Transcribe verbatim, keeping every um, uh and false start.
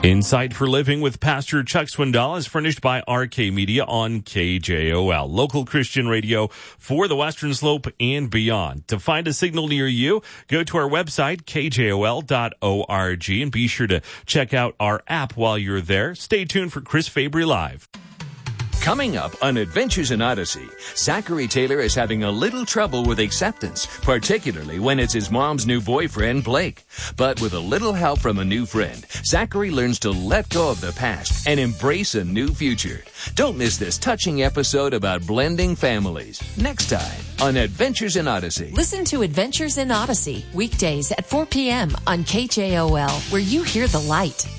Insight for Living with Pastor Chuck Swindoll is furnished by R K Media on K J O L, local Christian radio for the Western Slope and beyond. To find a signal near you, go to our website, k j o l dot org, and be sure to check out our app while you're there. Stay tuned for Chris Fabry Live. Coming up on Adventures in Odyssey, Zachary Taylor is having a little trouble with acceptance, particularly when it's his mom's new boyfriend, Blake. But with a little help from a new friend, Zachary learns to let go of the past and embrace a new future. Don't miss this touching episode about blending families. Next time on Adventures in Odyssey. Listen to Adventures in Odyssey, weekdays at four p.m. on K J O L, where you hear the light.